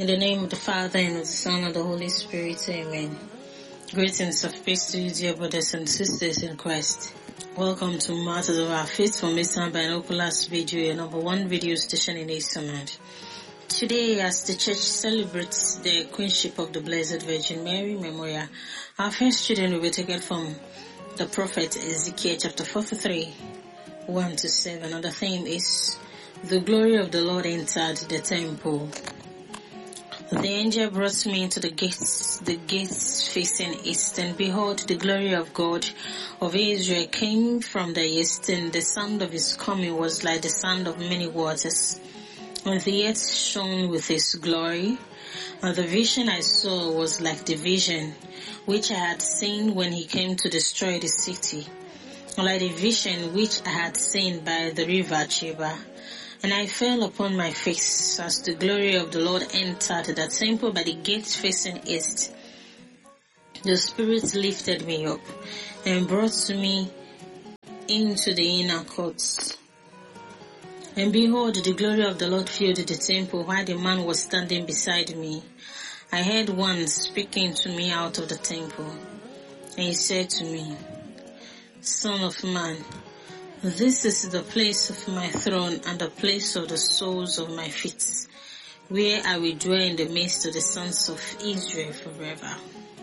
In the name of the Father, and of the Son, and of the Holy Spirit, amen. Greetings of peace to you, dear brothers and sisters in Christ. Welcome to Matters of Our Faith from Eastern Binoculars Video, your number one video station in Easternland. Today, as the church celebrates the Queenship of the Blessed Virgin Mary Memorial, our first reading will be taken from the prophet Ezekiel chapter 43, 1-7, and the theme is, The Glory of the Lord Entered the Temple. The angel brought me into the gates facing east, and behold, the glory of God of Israel came from the east, and the sound of his coming was like the sound of many waters. And the earth shone with his glory, and the vision I saw was like the vision which I had seen when he came to destroy the city, like the vision which I had seen by the river Chebar. And I fell upon my face as the glory of the Lord entered the temple by the gate facing east. The Spirit lifted me up and brought me into the inner courts. And behold, the glory of the Lord filled the temple while the man was standing beside me. I heard one speaking to me out of the temple. And he said to me, Son of man, this is the place of my throne and the place of the soles of my feet, where I will dwell in the midst of the sons of Israel forever.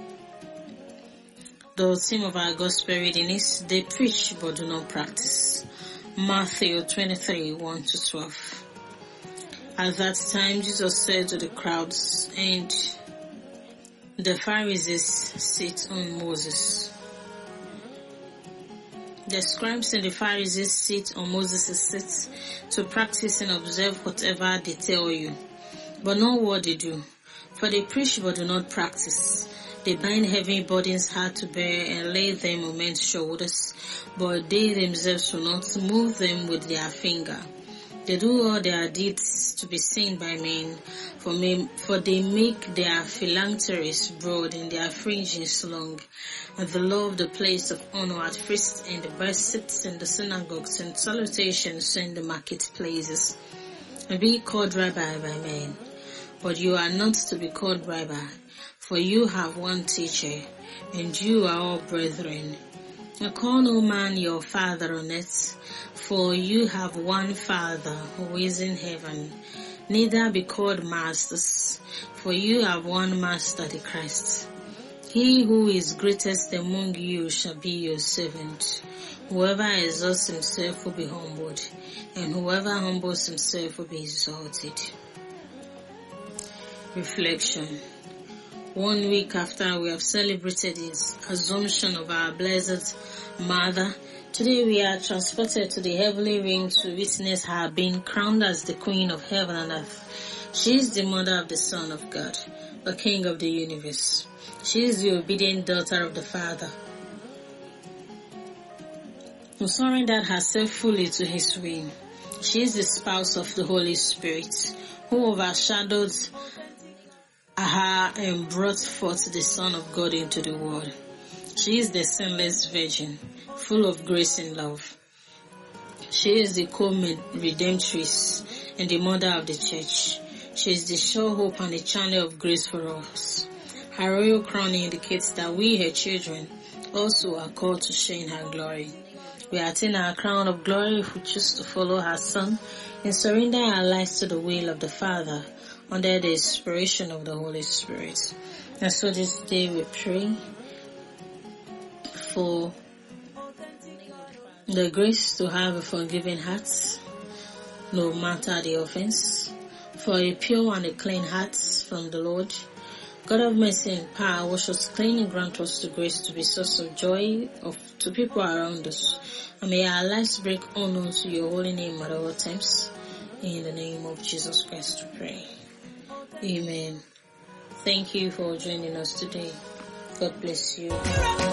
The theme of our gospel reading is, They preach but do not practice. Matthew 23, 1-12. At that time, Jesus said to the crowds, and the Pharisees sit on Moses. The scribes and the Pharisees sit on Moses' seat to practice and observe whatever they tell you, but not what they do. For they preach but do not practice. They bind heavy burdens hard to bear and lay them on men's shoulders, but they themselves will not move them with their finger. They do all their deeds to be seen by men, for they make their phalansteries broad and their fringes long. And the law of the place of honor at feasts and the best seats in the synagogues and salutations in the marketplaces. And be called rabbi by men, but you are not to be called rabbi, for you have one teacher, and you are all brethren. And call no man your father on earth, for you have one Father who is in heaven. Neither be called masters, for you have one Master, the Christ. He who is greatest among you shall be your servant. Whoever exalts himself will be humbled, and whoever humbles himself will be exalted. Reflection. 1 week after we have celebrated the Assumption of our Blessed Mother, today we are transported to the heavenly realm to witness her being crowned as the Queen of heaven and earth. She is the mother of the Son of God, the King of the universe. She is the obedient daughter of the Father, who surrendered herself fully to his will. She is the spouse of the Holy Spirit, who overshadowed her and brought forth the Son of God into the world. She is the sinless Virgin, full of grace and love. She is the co-redemptress and the mother of the church. She is the sure hope and the channel of grace for us. Her royal crown indicates that we, her children, also are called to share in her glory. We attain our crown of glory if we choose to follow her Son and surrender our lives to the will of the Father under the inspiration of the Holy Spirit. And so this day we pray for the grace to have a forgiving heart, no matter the offense, for a pure and a clean heart from the Lord. God of mercy and power, wash us clean and grant us the grace to be source of joy to people around us. And may our lives break honor to your holy name at all times. In the name of Jesus Christ we pray. Amen. Thank you for joining us today. God bless you.